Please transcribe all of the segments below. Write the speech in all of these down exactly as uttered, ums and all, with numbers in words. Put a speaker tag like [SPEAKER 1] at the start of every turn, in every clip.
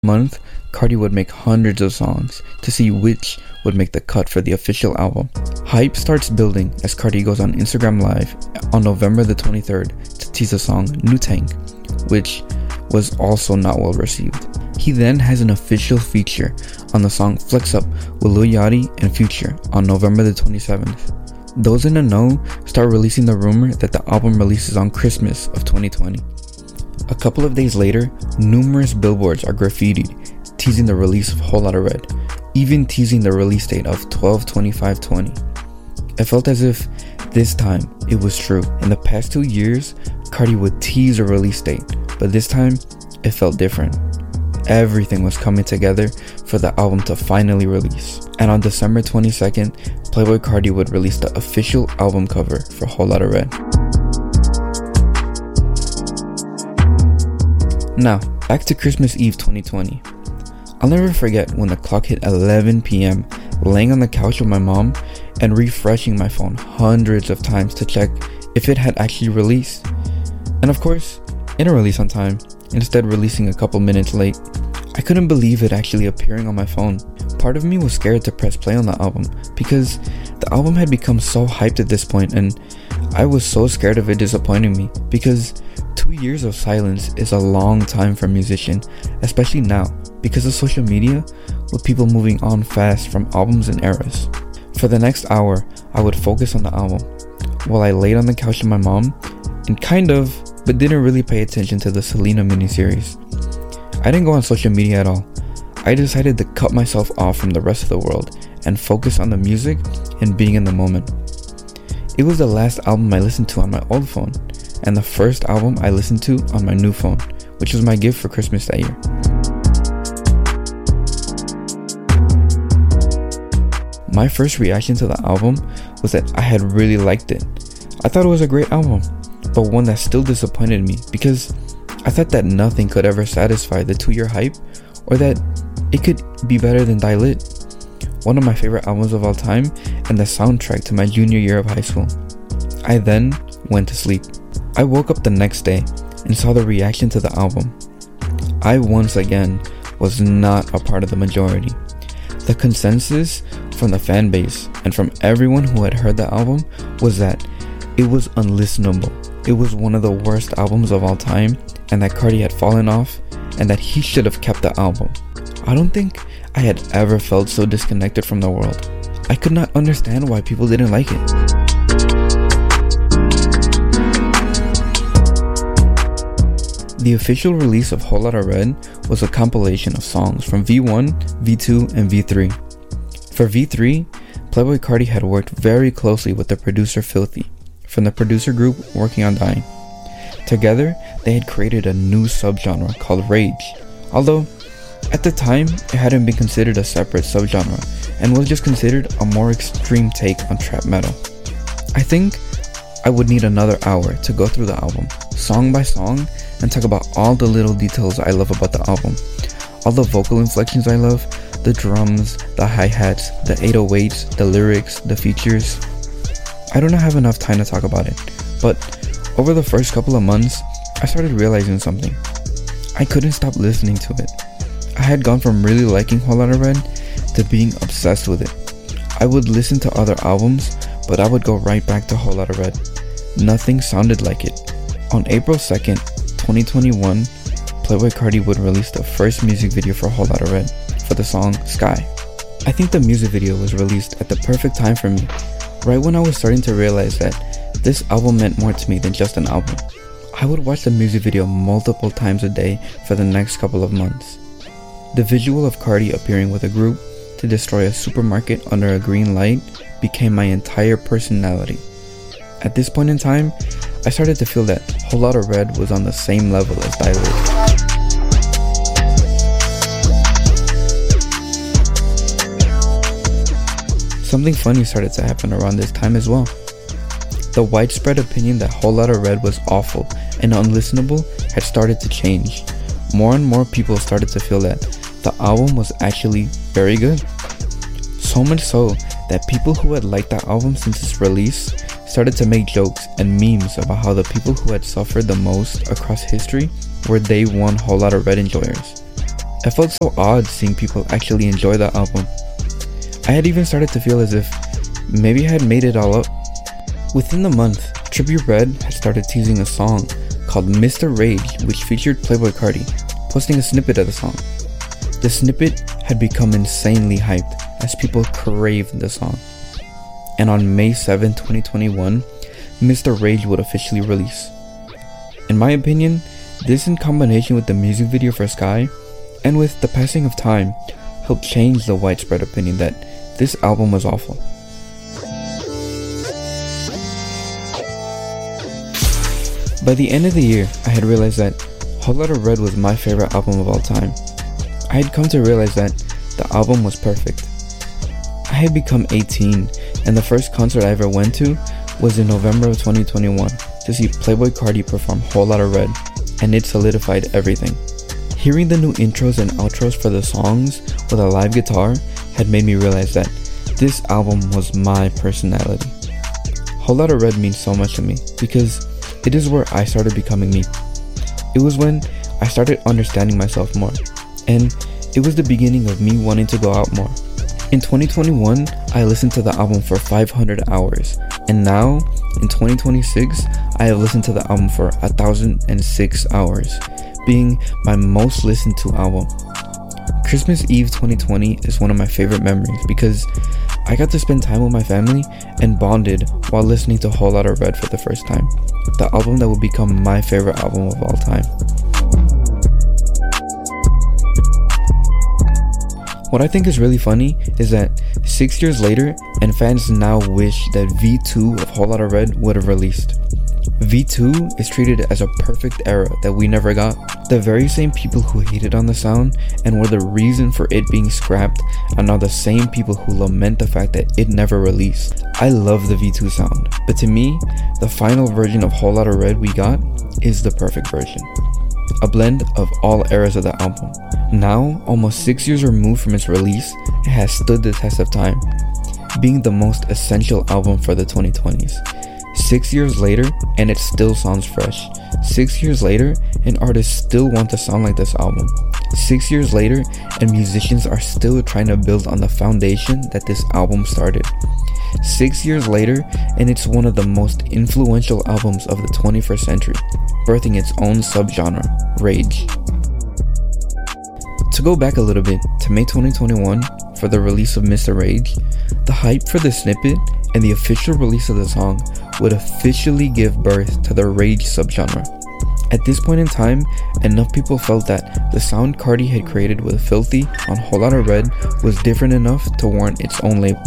[SPEAKER 1] month, Cardi would make hundreds of songs to see which would make the cut for the official album. Hype starts building as Cardi goes on Instagram Live on November the twenty-third to tease the song New Tank, which was also not well received. He then has an official feature on the song Flex Up with Lil Yachty and Future on November the twenty-seventh. Those in the know start releasing the rumor that the album releases on Christmas of twenty twenty. A couple of days later, numerous billboards are graffitied, teasing the release of Whole Lotta Red, even teasing the release date of twelve twenty-five twenty. It felt as if this time it was true. In the past two years, Cardi would tease a release date, but this time it felt different. Everything was coming together for the album to finally release. And on December twenty-second, Playboi Carti would release the official album cover for Whole Lotta Red. Now, back to Christmas Eve twenty twenty. I'll never forget when the clock hit eleven p.m, laying on the couch with my mom and refreshing my phone hundreds of times to check if it had actually released. And of course, it didn't release on time, instead releasing a couple minutes late. I couldn't believe it actually appearing on my phone. Part of me was scared to press play on the album because the album had become so hyped at this point, and I was so scared of it disappointing me because two years of silence is a long time for a musician, especially now because of social media, with people moving on fast from albums and eras. For the next hour, I would focus on the album while I laid on the couch with my mom and kind of, but didn't really pay attention to the Selena miniseries. I didn't go on social media at all. I decided to cut myself off from the rest of the world and focus on the music and being in the moment. It was the last album I listened to on my old phone, and the first album I listened to on my new phone, which was my gift for Christmas that year. My first reaction to the album was that I had really liked it. I thought it was a great album, but one that still disappointed me because I thought that nothing could ever satisfy the two-year hype, or that it could be better than Die Lit, one of my favorite albums of all time and the soundtrack to my junior year of high school. I then went to sleep. I woke up the next day and saw the reaction to the album. I once again was not a part of the majority. The consensus from the fan base and from everyone who had heard the album was that it was unlistenable. It was one of the worst albums of all time, and that Carti had fallen off, and that he should have kept the album. I don't think I had ever felt so disconnected from the world. I could not understand why people didn't like it. The official release of Whole Lotta Red was a compilation of songs from V one, V two, and V three. For V three, Playboi Carti had worked very closely with the producer Filthy from the producer group Working on Dying. Together, they had created a new subgenre called Rage, although at the time it hadn't been considered a separate subgenre and was just considered a more extreme take on trap metal. I think I would need another hour to go through the album, song by song, and talk about all the little details I love about the album, all the vocal inflections I love, the drums, the hi-hats, the eight oh eights, the lyrics, the features. I don't have enough time to talk about it, but over the first couple of months, I started realizing something. I couldn't stop listening to it. I had gone from really liking Whole Lotta Red to being obsessed with it. I would listen to other albums, but I would go right back to Whole Lotta Red. Nothing sounded like it. On April second, twenty twenty-one, Playboi Carti would release the first music video for Whole Lotta Red for the song Sky. I think the music video was released at the perfect time for me, right when I was starting to realize that this album meant more to me than just an album. I would watch the music video multiple times a day for the next couple of months. The visual of Carti appearing with a group to destroy a supermarket under a green light became my entire personality. At this point in time, I started to feel that Whole Lotta Red was on the same level as Die Lit. Something funny started to happen around this time as well. The widespread opinion that Whole Lotta Red was awful and unlistenable had started to change. More and more people started to feel that the album was actually very good. So much so that people who had liked the album since its release started to make jokes and memes about how the people who had suffered the most across history were day one Whole Lotta Red enjoyers. I felt so odd seeing people actually enjoy that album. I had even started to feel as if maybe I had made it all up. Within the month, Trippie Redd had started teasing a song called Mister Rage, which featured Playboi Carti, posting a snippet of the song. The snippet had become insanely hyped as people craved the song. And on May seventh, twenty twenty-one, Mister Rage would officially release. In my opinion, this in combination with the music video for Sky, and with the passing of time, helped change the widespread opinion that this album was awful. By the end of the year, I had realized that Whole Lotta Red was my favorite album of all time. I had come to realize that the album was perfect. I had become eighteen, and the first concert I ever went to was in November of twenty twenty-one to see Playboi Carti perform Whole Lotta Red, and it solidified everything. Hearing the new intros and outros for the songs with a live guitar had made me realize that this album was my personality. Whole Lotta Red means so much to me because it is where I started becoming me. It was when I started understanding myself more, and it was the beginning of me wanting to go out more. In twenty twenty-one, I listened to the album for five hundred hours, and now, in twenty twenty-six, I have listened to the album for one thousand six hours, being my most listened to album. Christmas Eve twenty twenty is one of my favorite memories because I got to spend time with my family and bonded while listening to Whole Lotta Red for the first time, the album that will become my favorite album of all time. What I think is really funny is that six years later, and fans now wish that V two of Whole Lotta Red would have released. V two is treated as a perfect era that we never got. The very same people who hated on the sound and were the reason for it being scrapped are now the same people who lament the fact that it never released. I love the V two sound, but to me, the final version of Whole Lotta Red we got is the perfect version. A blend of all eras of the album. Now, almost six years removed from its release, it has stood the test of time, being the most essential album for the twenty twenties. Six years later, and it still sounds fresh. Six years later, and artists still want to sound like this album. Six years later, and musicians are still trying to build on the foundation that this album started. Six years later, and it's one of the most influential albums of the twenty-first century, birthing its own subgenre, rage. To go back a little bit to May twenty twenty-one for the release of Mister Rage, the hype for the snippet and the official release of the song would officially give birth to the rage subgenre. At this point in time, enough people felt that the sound Carti had created with Filthy on Whole Lotta Red was different enough to warrant its own label.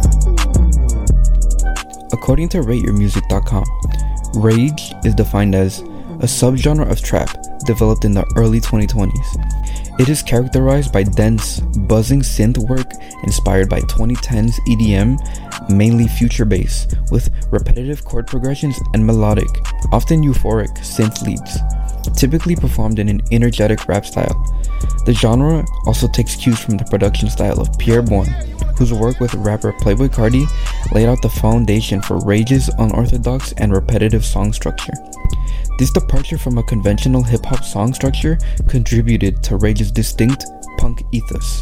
[SPEAKER 1] According to rate your music dot com, rage is defined as a subgenre of trap developed in the early twenty twenties. It is characterized by dense, buzzing synth work inspired by twenty tens E D M, mainly future bass, with repetitive chord progressions and melodic, often euphoric synth leads, typically performed in an energetic rap style. The genre also takes cues from the production style of Pi'erre Bourne, whose work with rapper Playboi Carti laid out the foundation for Rage's unorthodox and repetitive song structure. This departure from a conventional hip-hop song structure contributed to Rage's distinct punk ethos.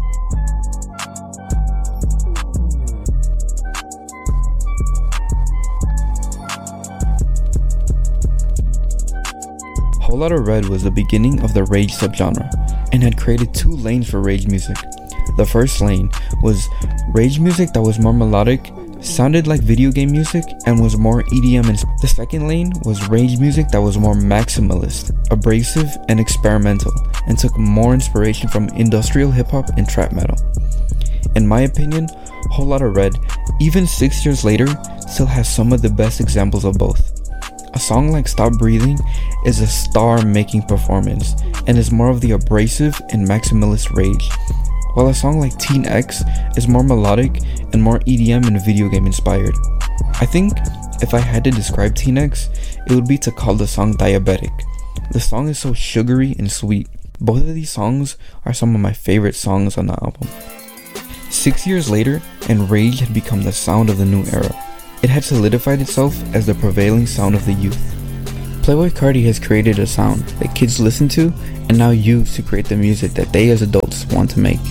[SPEAKER 1] Whole Lotta Red was the beginning of the rage subgenre and had created two lanes for rage music. The first lane was rage music that was more melodic, sounded like video game music, and was more E D M inspired. The second lane was rage music that was more maximalist, abrasive, and experimental, and took more inspiration from industrial hip-hop and trap metal. In my opinion, Whole Lotta Red, even six years later, still has some of the best examples of both. A song like Stop Breathing is a star-making performance, and is more of the abrasive and maximalist rage, while a song like Teen X is more melodic and more E D M and video game inspired. I think if I had to describe Teen X, it would be to call the song Diabetic. The song is so sugary and sweet. Both of these songs are some of my favorite songs on the album. Six years later, and rage had become the sound of the new era. It had solidified itself as the prevailing sound of the youth. Playboi Carti has created a sound that kids listen to and now use to create the music that they as adults want to make.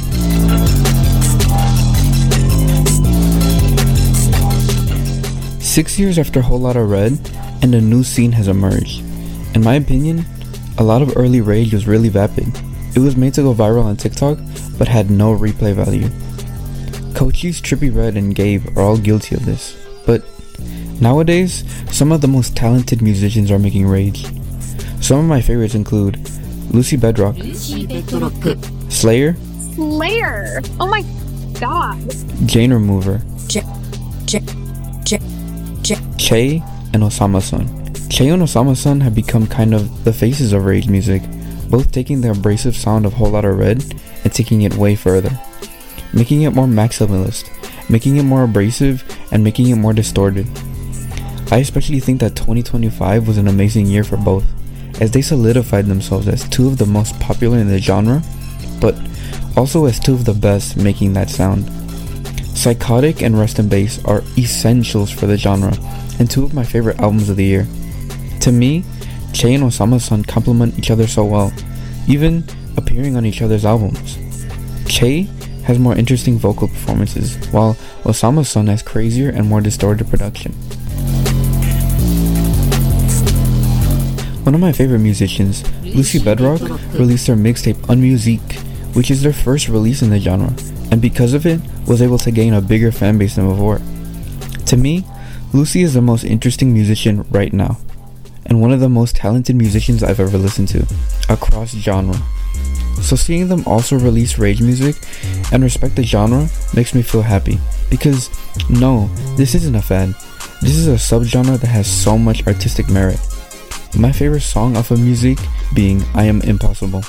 [SPEAKER 1] Six years after Whole Lotta Red, and a new scene has emerged. In my opinion, a lot of early Rage was really vapid. It was made to go viral on TikTok, but had no replay value. Cochise, Trippie Redd, and Gabe are all guilty of this. But nowadays, some of the most talented musicians are making Rage. Some of my favorites include Lucy Bedroque, Slayer,
[SPEAKER 2] Slayer, oh my god,
[SPEAKER 1] Jane Remover,
[SPEAKER 2] J- J- J- J-
[SPEAKER 1] Che, and Osama-san. Che and Osama-san have become kind of the faces of Rage music, both taking the abrasive sound of Whole Lotta Red and taking it way further, making it more maximalist, making it more abrasive, and making it more distorted. I especially think that twenty twenty-five was an amazing year for both, as they solidified themselves as two of the most popular in the genre, but also as two of the best making that sound. Psychotic and Rest in Bass are essentials for the genre, and two of my favorite albums of the year. To me, Che and Osama-san complement each other so well, even appearing on each other's albums. Che has more interesting vocal performances, while Osama-san has crazier and more distorted production. One of my favorite musicians, Lucy Bedroque, released their mixtape Unmusique, which is their first release in the genre, and because of it, was able to gain a bigger fanbase than before. To me, Lucy is the most interesting musician right now, and one of the most talented musicians I've ever listened to, across genre. So seeing them also release Rage music and respect the genre makes me feel happy, because no, this isn't a fad. This is a subgenre that has so much artistic merit. My favorite song off of Musique being I Am Impossible.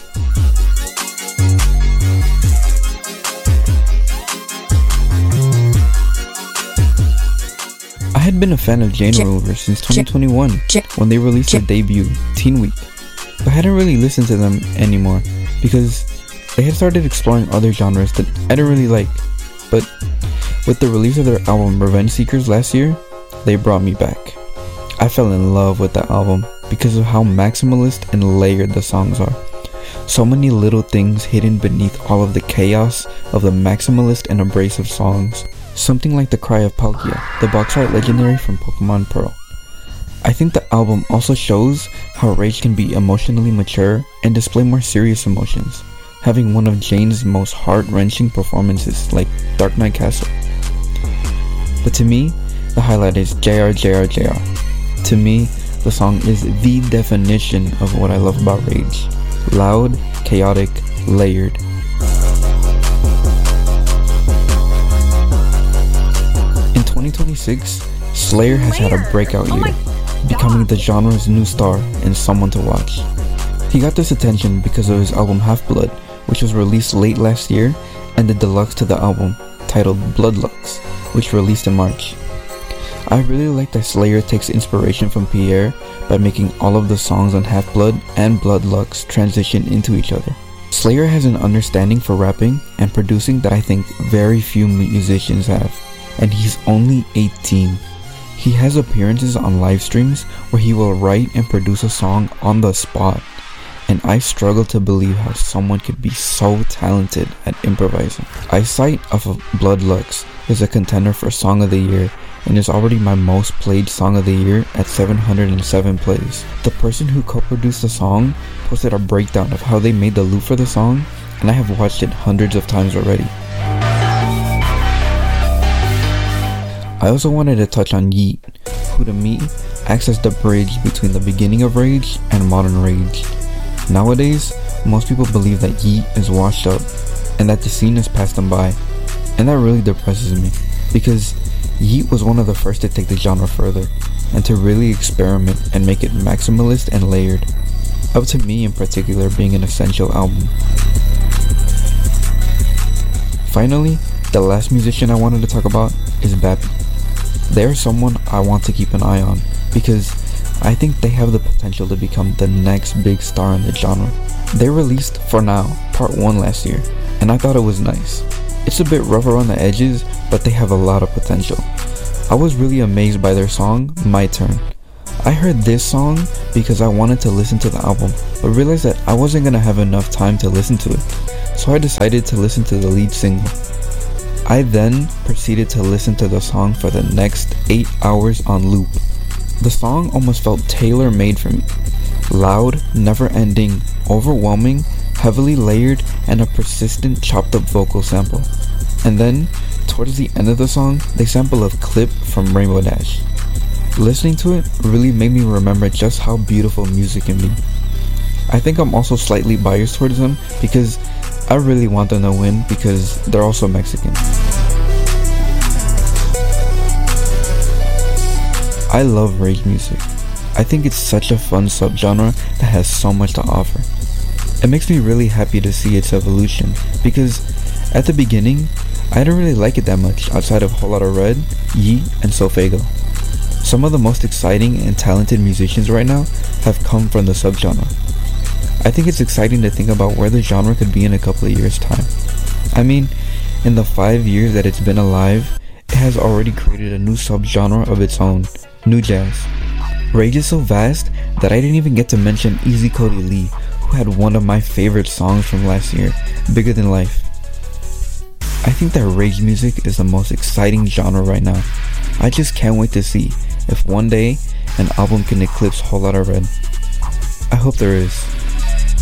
[SPEAKER 1] I had been a fan of Jane Remover since twenty twenty-one when they released their debut, Teen Week, but I hadn't really listened to them anymore because they had started exploring other genres that I didn't really like. But with the release of their album Revenge Seekers last year, they brought me back. I fell in love with that album because of how maximalist and layered the songs are. So many little things hidden beneath all of the chaos of the maximalist and abrasive songs. Something like the cry of Palkia, the box art legendary from Pokemon Pearl. I think the album also shows how Rage can be emotionally mature and display more serious emotions, having one of Jane's most heart-wrenching performances like Dark Knight Castle. But to me, the highlight is J R J R J R. To me, the song is the definition of what I love about Rage. Loud, chaotic, layered. In twenty twenty-six, Slayer has had a breakout year, becoming the genre's new star and someone to watch. He got this attention because of his album Half-Blood, which was released late last year, and the deluxe to the album, titled Bloodlux, which released in March. I really like that Slayer takes inspiration from Pierre by making all of the songs on Half-Blood and Bloodlux transition into each other. Slayer has an understanding for rapping and producing that I think very few musicians have, and he's only eighteen. He has appearances on live streams where he will write and produce a song on the spot, and I struggle to believe how someone could be so talented at improvising. Eyesight off of Bloodlux is a contender for Song of the Year and is already my most played song of the year at seven hundred seven plays. The person who co-produced the song posted a breakdown of how they made the loop for the song, and I have watched it hundreds of times already. I also wanted to touch on Yeat, who to me acts as the bridge between the beginning of Rage and modern Rage. Nowadays, most people believe that Yeat is washed up and that the scene has passed him by, and that really depresses me, because Yeat was one of the first to take the genre further, and to really experiment and make it maximalist and layered, up to me in particular being an essential album. Finally, the last musician I wanted to talk about is Bappy. They are someone I want to keep an eye on, because I think they have the potential to become the next big star in the genre. They released For Now, Part one last year, and I thought it was nice. It's a bit rough around the edges, but they have a lot of potential. I was really amazed by their song, My Turn. I heard this song because I wanted to listen to the album, but realized that I wasn't gonna have enough time to listen to it, so I decided to listen to the lead single. I then proceeded to listen to the song for the next eight hours on loop. The song almost felt tailor-made for me. Loud, never-ending, overwhelming, heavily layered, and a persistent chopped-up vocal sample. And then, towards the end of the song, they sample a clip from Rainbow Dash. Listening to it really made me remember just how beautiful music can be. I think I'm also slightly biased towards them because I really want them to win because they're also Mexican. I love rage music. I think it's such a fun subgenre that has so much to offer. It makes me really happy to see its evolution because at the beginning, I didn't really like it that much outside of Whole Lotta Red, Yee, and Sofego. Some of the most exciting and talented musicians right now have come from the subgenre. I think it's exciting to think about where the genre could be in a couple of years' time. I mean, in the five years that it's been alive, it has already created a new subgenre of its own, nu jazz. Rage is so vast that I didn't even get to mention Easy Cody Lee, who had one of my favorite songs from last year, Bigger Than Life. I think that rage music is the most exciting genre right now. I just can't wait to see if one day an album can eclipse Whole Lotta Red. I hope there is.